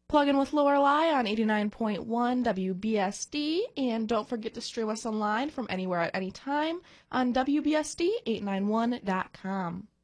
Plug in with Lorelei on 89.1 WBSD, and don't forget to stream us online from anywhere at any time on WBSD891.com.